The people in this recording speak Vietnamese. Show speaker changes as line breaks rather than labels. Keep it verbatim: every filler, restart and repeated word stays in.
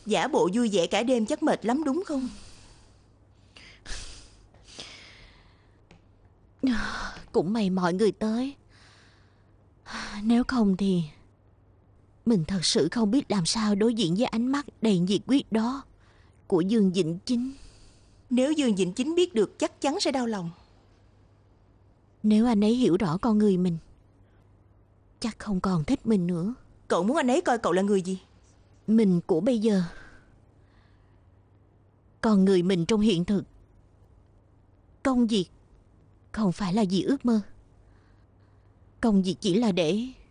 Giả bộ vui vẻ cả đêm chắc mệt lắm đúng không?
Cũng may mọi người tới. Nếu không thì mình thật sự không biết làm sao đối diện với ánh mắt đầy nhiệt huyết đó của Dương Vĩnh Chính.
Nếu Dương Vĩnh Chính biết được chắc chắn sẽ đau lòng.
Nếu anh ấy hiểu rõ con người mình, chắc không còn thích mình nữa.
Cậu muốn anh ấy coi cậu là người gì?
Mình của bây giờ. Còn người mình trong hiện thực. Công việc không phải là gì ước mơ. Công việc chỉ là để